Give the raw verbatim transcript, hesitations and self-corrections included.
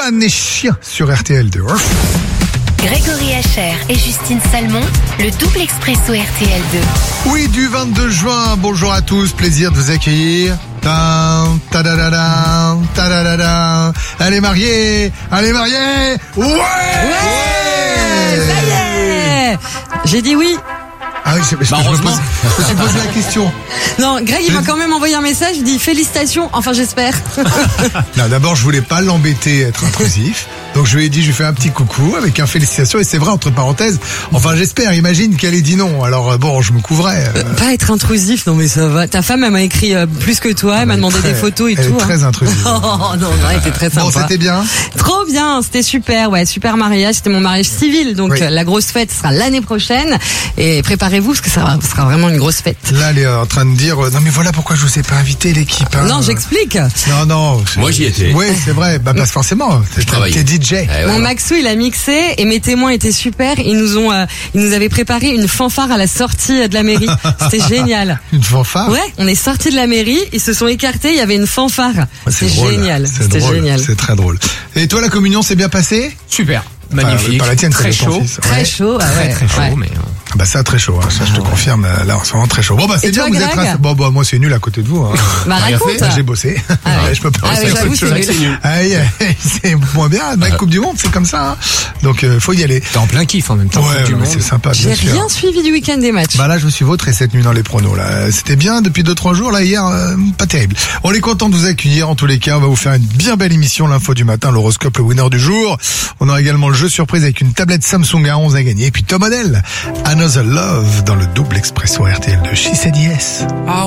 Slimane et Chien sur R T L deux. Grégory Hacher et Justine Salmon, le double expresso R T L deux. Oui, du vingt-deux juin, bonjour à tous, plaisir de vous accueillir. Tan, tadadada, tadadada. Elle est mariée, elle est mariée. Ouais, ouais, ça y est. J'ai dit oui. Ah oui, c'est parce bah, que je me, pose, je me suis posé la question. Non, Greg, il m'a quand même envoyé un message, il dit félicitations, enfin j'espère. Non, d'abord, je voulais pas l'embêter, être intrusif. Donc je lui ai dit, je lui fais un petit coucou avec un félicitations. Et c'est vrai, entre parenthèses, enfin j'espère, imagine qu'elle ait dit non. Alors bon, je me couvrais. Euh... Pas être intrusif, non mais ça va. Ta femme, elle m'a écrit euh, plus que toi, elle m'a demandé très, des photos et elle tout. Elle est très hein. intrusive. Oh non, non, elle était très sympa. Bon, c'était bien. Trop bien, c'était super, ouais, super mariage. C'était mon mariage civil, donc oui. euh, la grosse fête sera l'année prochaine. Et préparez-vous, parce que ça va, sera vraiment une grosse fête. Là, elle est en train de dire, euh, non mais voilà pourquoi je vous ai pas invité l'équipe. Hein. Non, j'explique. Non, non. Moi j'y étais. Oui, c'est vrai, bah parce forcément, t'es D J. Eh ouais. Mon Maxou, il a mixé et mes témoins étaient super. Ils nous ont, euh, ils nous avaient préparé une fanfare à la sortie de la mairie. C'était génial. Une fanfare? Ouais, on est sortis de la mairie, ils se sont écartés, il y avait une fanfare. Ouais, c'est C'était génial. C'était génial. C'est très drôle. Et toi, la communion s'est bien passée? Super. Magnifique. Par la tienne, très chaud. Très chaud, ah ouais. Très, très chaud, ouais. mais. Ah bah ça très chaud, hein. Ça je te confirme, là c'est vraiment très chaud. Bon bah c'est bien, toi, vous Greg êtes bon bah moi c'est nul à côté de vous. Hein. Bah raconte. Bah, j'ai bossé, ah ouais. Je peux pas. Ah ouais, j'avoue c'est nul. Ah, c'est moins bien, la Coupe du Monde c'est comme ça. Hein. Donc euh, faut y aller. T'es en plein kiff en même temps. Ouais, ouais c'est sympa. J'ai rien suivi du week-end des matchs. Bah là je me suis vautré cette nuit dans les pronos là. C'était bien depuis deux trois jours là hier, euh, pas terrible. On est content de vous accueillir en tous les cas. On va vous faire une bien belle émission, l'info du matin, l'horoscope, le winner du jour. On aura également le jeu surprise avec une tablette Samsung A onze à gagner. Et puis Tom Odell, Another Love dans le double expresso R T L de She Said Yes.